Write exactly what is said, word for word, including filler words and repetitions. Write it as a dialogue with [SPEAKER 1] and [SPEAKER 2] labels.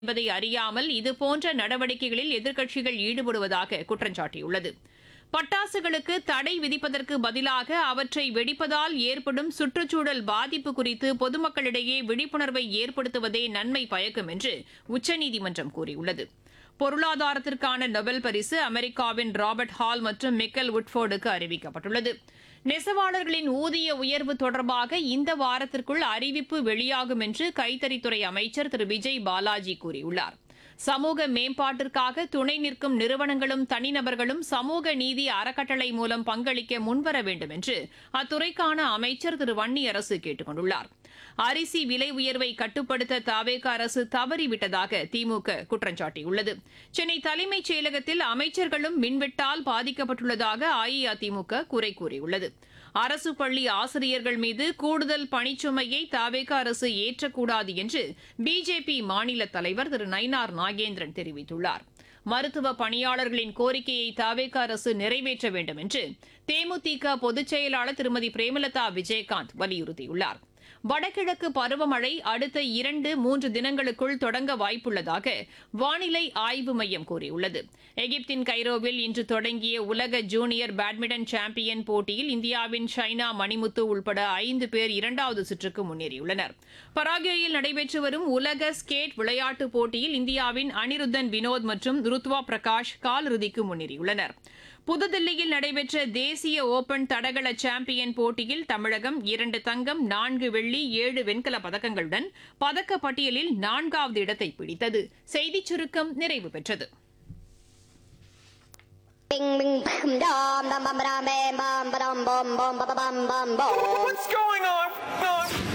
[SPEAKER 1] என்பதை அறியாமல் இதுபோன்ற நடவடிக்கைகளில் எதிர்க்கட்சிகள் ஈடுபடுவதாக குற்றம் சாட்டியுள்ளது. பட்டாசுகளுக்கு தடை விதிப்பதற்கு பதிலாக அவற்றை வெடிப்பதால் ஏற்படும் சுற்றுச்சூழல் பாதிப்பு குறித்து பொதுமக்களிடையே விழிப்புணர்வை ஏற்படுத்துவதே நன்மை பயக்கும் என்று உச்சநீதிமன்றம் கூறியுள்ளது. பொருளாதாரத்திற்கான நொபல் பரிசு அமெரிக்காவின் ராபர்ட் ஹால் மற்றும் மிக்கல் உட்ஃபோர்டுக்கு அறிவிக்கப்பட்டுள்ளது. நெசவாளர்களின் ஊதிய உயர்வு தொடர்பாக இந்த வாரத்திற்குள் அறிவிப்பு வெளியாகும் என்று கைத்தறித்துறை அமைச்சர் திரு விஜய் பாலாஜி கூறியுள்ளார். சமூக மேம்பாட்டிற்காக துணை நிற்கும் நிறுவனங்களும் தனிநபர்களும் சமூக நீதி அறக்கட்டளை மூலம் பங்களிக்க முன்வர வேண்டும் என்று அத்துறைக்கான அமைச்சர் திரு வன்னியரசு கேட்டுக் கொண்டுள்ளார். அரிசி விலை உயர்வை கட்டுப்படுத்த தவேக அரசு தவறிவிட்டதாக திமுக குற்றம் சாட்டியுள்ளது. சென்னை தலைமைச் செயலகத்தில் அமைச்சர்களும் மின்வெட்டால் பாதிக்கப்பட்டுள்ளதாக அஇஅதிமுக குறை கூறியுள்ளது. அரசு பள்ளி ஆசிரியர்கள் மீது கூடுதல் பணிச்சுமையை தவேக அரசு ஏற்றக்கூடாது என்று பிஜேபி மாநில தலைவர் திரு நயினார் நாகேந்திரன் தெரிவித்துள்ளார். மருத்துவ பணியாளர்களின் கோரிக்கையை தவேக அரசு நிறைவேற்ற வேண்டும் என்று தேமுதிக பொதுச் செயலாளர் திருமதி பிரேமலதா விஜயகாந்த் வலியுறுத்தியுள்ளார். வடகிழக்கு பருவமழை அடுத்த இரண்டு மூன்று தினங்களுக்குள் தொடங்க வாய்ப்புள்ளதாக வானிலை ஆய்வு மையம் கூறியுள்ளது. எகிப்தின் கைரோவில் இன்று தொடங்கிய உலக ஜூனியர் பேட்மிண்டன் சாம்பியன் போட்டியில் இந்தியாவின் ஷைனா மணிமுத்து உள்பட ஐந்து பேர் இரண்டாவது சுற்றுக்கு முன்னேறியுள்ளனர். பராகுவேயில் நடைபெற்று வரும் உலக ஸ்கேட் விளையாட்டுப் போட்டியில் இந்தியாவின் அனிருத்தன் வினோத் மற்றும் ருத்வா பிரகாஷ் காலிறுதிக்கு முன்னேறியுள்ளனர். புதுதில்லியில் நடைபெற்ற தேசிய ஓபன் தடகள சாம்பியன் போட்டியில் தமிழகம் இரண்டு தங்கம் நான்கு வெள்ளி ஏழு வெண்கலப் பதக்கங்களுடன் பதக்கப் பட்டியலில் நான்காவது இடத்தை பிடித்தது. செய்திச் சுருக்கம் நிறைவு பெற்றது.
[SPEAKER 2] What's going on?